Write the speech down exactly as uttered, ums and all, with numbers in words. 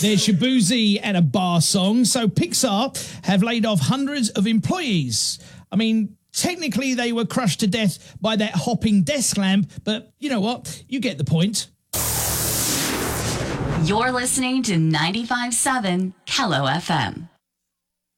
There's Shabuzi and a bar song. So Pixar have laid off hundreds of employees. I mean, technically they were crushed to death by that hopping desk lamp, but you know what? You get the point. You're listening to ninety-five point seven Kello F M.